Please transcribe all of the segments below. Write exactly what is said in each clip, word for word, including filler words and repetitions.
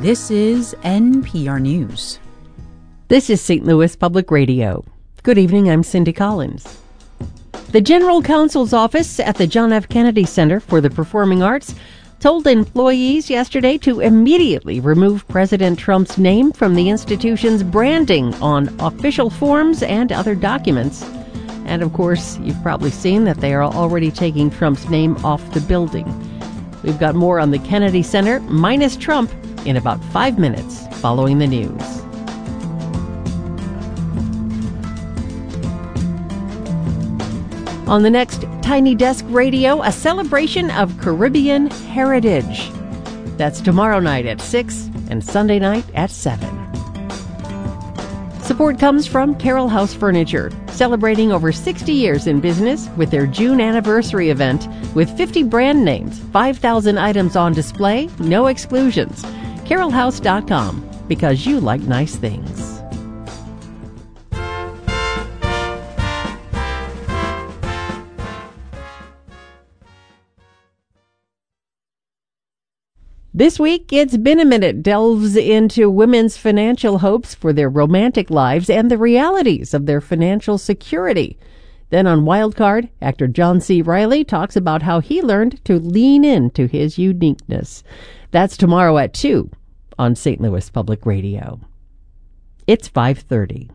This is N P R News. This is Saint Louis Public Radio. Good evening, I'm Cindy Collins. The General Counsel's office at the John F. Kennedy Center for the Performing Arts told employees yesterday to immediately remove President Trump's name from the institution's branding on official forms and other documents. And of course, you've probably seen that they are already taking Trump's name off the building. We've got more on the Kennedy Center, minus Trump, in about five minutes following the news. On the next Tiny Desk Radio, a celebration of Caribbean heritage. That's tomorrow night at six and Sunday night at seven. Support comes from Carroll House Furniture, celebrating over sixty years in business with their June anniversary event with fifty brand names, five thousand items on display, no exclusions. carroll house dot com, because you like nice things. This week, It's Been a Minute delves into women's financial hopes for their romantic lives and the realities of their financial security. Then on Wildcard, actor John C. Reilly talks about how he learned to lean into his uniqueness. That's tomorrow at two on Saint Louis Public Radio. It's five thirty.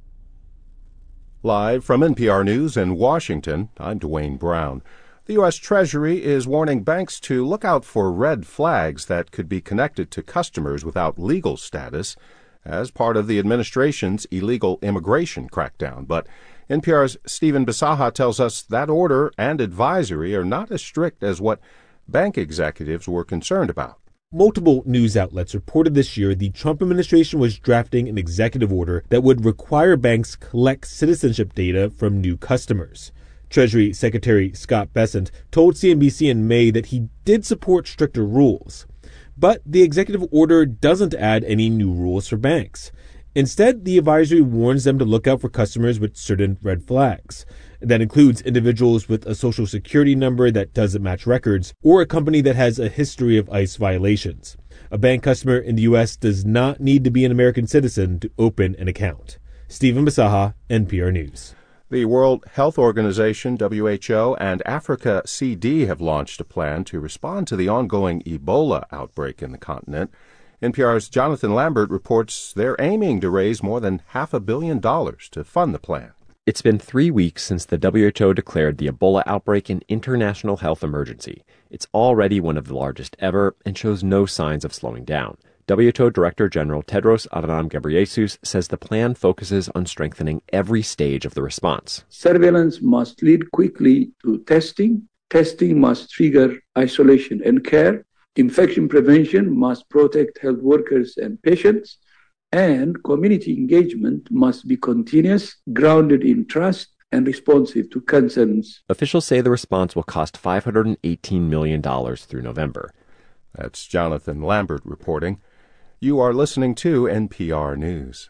Live from N P R News in Washington, I'm Dwayne Brown. The U S. Treasury is warning banks to look out for red flags that could be connected to customers without legal status as part of the administration's illegal immigration crackdown. But N P R's Stephen Bisaha tells us that order and advisory are not as strict as what bank executives were concerned about. Multiple news outlets reported this year the Trump administration was drafting an executive order that would require banks collect citizenship data from new customers. Treasury Secretary Scott Bessent told C N B C in May that he did support stricter rules. But the executive order doesn't add any new rules for banks. Instead, the advisory warns them to look out for customers with certain red flags. That includes individuals with a social security number that doesn't match records, or a company that has a history of ICE violations. A bank customer in the U S does not need to be an American citizen to open an account. Stephen Bisaha, N P R News. The World Health Organization, W H O, and Africa C D have launched a plan to respond to the ongoing Ebola outbreak in the continent. N P R's Jonathan Lambert reports they're aiming to raise more than half a billion dollars to fund the plan. It's been three weeks since the W H O declared the Ebola outbreak an international health emergency. It's already one of the largest ever and shows no signs of slowing down. W H O Director General Tedros Adhanom Ghebreyesus says the plan focuses on strengthening every stage of the response. Surveillance must lead quickly to testing. Testing must trigger isolation and care. Infection prevention must protect health workers and patients. And community engagement must be continuous, grounded in trust, and responsive to concerns. Officials say the response will cost five hundred eighteen million dollars through November. That's Jonathan Lambert reporting. You are listening to N P R News.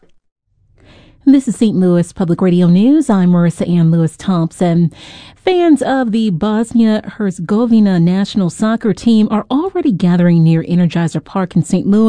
This is Saint Louis Public Radio News. I'm Marissa Ann Lewis Thompson. Fans of the Bosnia-Herzegovina national soccer team are already gathering near Energizer Park in Saint Louis